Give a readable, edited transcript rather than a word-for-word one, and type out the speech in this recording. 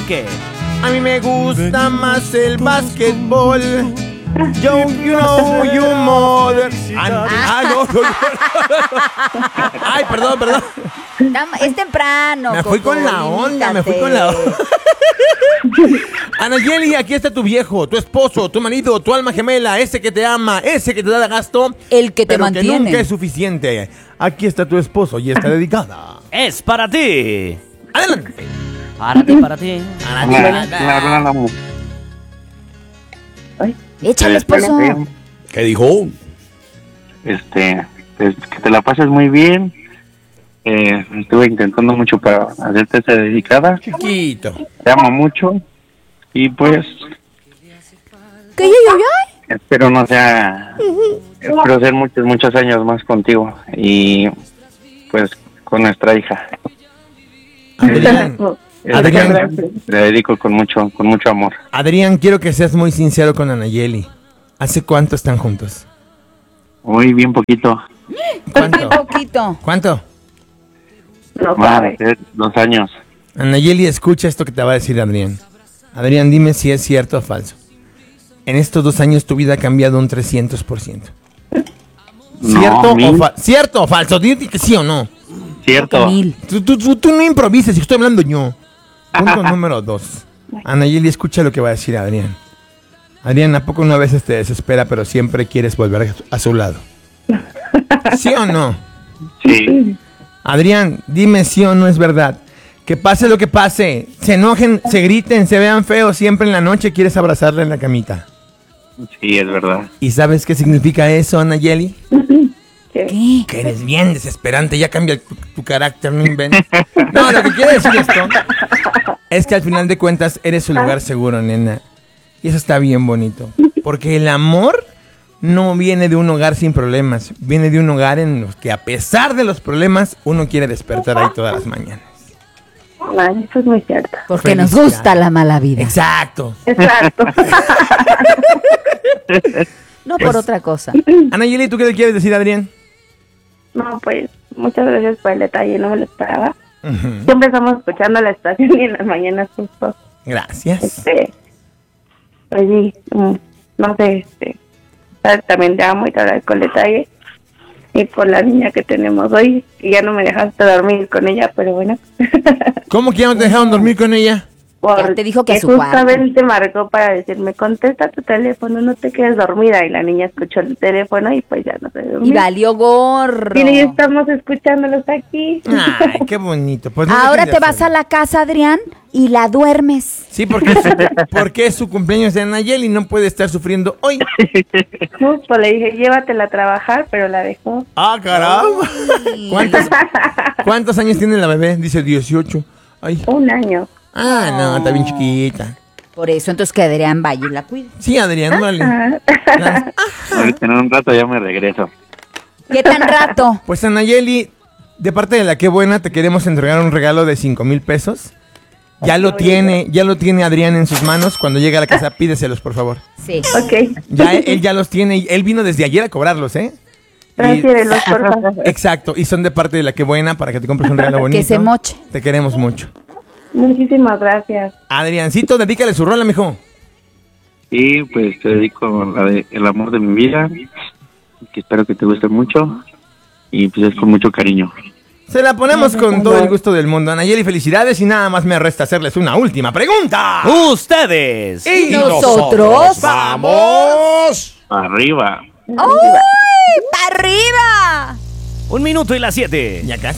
qué? A mí me gusta más el básquetbol. You know you mother. No. Ay, perdón. Es temprano. Me fui con la onda. Anayeli, aquí está tu viejo, tu esposo, tu marido, tu alma gemela, ese que te ama, ese que te da gasto. El que te pero mantiene. que nunca es suficiente. Aquí está tu esposo y está dedicada. Es para ti. Adelante. Para ti. Échale, esposo. ¿Qué dijo? Pues, que te la pases muy bien. Estuve intentando mucho para hacerte esa dedicada. Chiquito. Te amo mucho. Y pues, ¿Qué? espero no sea... Espero ser muchos años más contigo. Y pues con nuestra hija. Adrián, Le dedico con mucho amor. Adrián, quiero que seas muy sincero con Anayeli. ¿Hace cuánto están juntos? Muy bien poquito. ¿Cuánto? No Va a sabe. ser 2 años. Anayeli, escucha esto que te va a decir Adrián. Adrián, dime si es cierto o falso. En estos 2 años tu vida ha cambiado un 300%. ¿Cierto o falso? Dime que sí o no. Cierto. Tú no improvises, estoy hablando yo. Punto número 2. Anayeli, escucha lo que va a decir Adrián. Adrián, ¿a poco una vez te desespera, pero siempre quieres volver a su lado? ¿Sí o no? Sí. Adrián, dime sí o no es verdad. Que pase lo que pase, se enojen, se griten, se vean feos, siempre en la noche quieres abrazarla en la camita. Sí, es verdad. ¿Y sabes qué significa eso, Anayeli? ¿Qué? Que eres bien desesperante, ya cambia tu carácter, no inventes. No, lo que quiere decir esto es que al final de cuentas eres su lugar seguro, nena. Y eso está bien bonito. Porque el amor no viene de un hogar sin problemas, viene de un hogar en los que a pesar de los problemas, uno quiere despertar ahí todas las mañanas. Ay, eso es muy cierto. Porque nos gusta la mala vida. Exacto. No por otra cosa. Anayeli, ¿tú qué le quieres decir a Adrián? No, pues, muchas gracias por el detalle, no me lo esperaba. Uh-huh. Siempre estamos escuchando la estación y en las mañanas justo. Gracias. Pues sí, no sé, también te amo y te agradezco el detalle. Y por la niña que tenemos hoy, que ya no me dejaste dormir con ella, pero bueno. ¿Cómo que ya no te dejaron dormir con ella? Ya te dijo que a su justamente marcó para decirme, contesta tu teléfono, no te quedes dormida. Y la niña escuchó el teléfono y pues ya no se durmió. Y valió gorro. Y estamos escuchándolos aquí. Ay, qué bonito. Pues no ahora dejen de te vas hacerlo. a la casa, Adrián, y la duermes. Sí, porque es su cumpleaños de Anayeli y no puede estar sufriendo hoy. Justo le dije, llévatela a trabajar, pero la dejó. ¡Ah, caramba! ¿Cuántos años tiene la bebé? Dice 18. Ay. 1 año. Ah, no, está bien chiquita. Por eso, entonces que Adrián vaya y la cuide. Sí, Adrián, vale. Ahorita en un rato ya me regreso. ¿Qué tan rato? Pues Anayeli, de parte de la Qué Buena, te queremos entregar un regalo de 5,000 pesos. Ya lo tiene Adrián en sus manos. Cuando llegue a la casa, pídeselos, por favor. Sí. Ok. Ya él ya los tiene. Él vino desde ayer a cobrarlos, ¿eh? Transfiérelos, por favor. Exacto, y son de parte de la Qué Buena para que te compres un regalo bonito. Que se moche. Te queremos mucho. Muchísimas gracias. Adriancito, dedícale su rola, mijo. Y pues te dedico la de El amor de mi vida, que espero que te guste mucho. Y pues es con mucho cariño. Se la ponemos con todo el gusto del mundo. Anayeli, felicidades y nada más me resta hacerles una última pregunta. Ustedes. Y nosotros vamos Arriba. ¡Uy! ¡Para arriba! 1 minuto y las 7. Ya casi.